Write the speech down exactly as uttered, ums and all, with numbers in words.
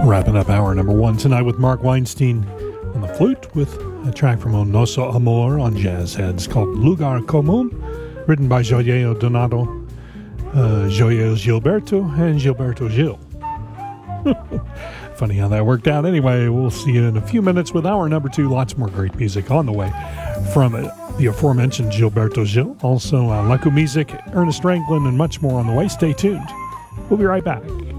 Wrapping up hour number one tonight with Mark Weinstein on the flute with a track from Un Nosso Amor on Jazz Heads called Lugar Comum, written by Joyeo Donato, uh, Joyeo Gilberto, and Gilberto Gil. Funny how that worked out. Anyway, we'll see you in a few minutes with hour number two. Lots more great music on the way from it. The aforementioned Gilberto Gil, also uh, Laku Music, Ernest Ranglin, and much more on the way. Stay tuned. We'll be right back.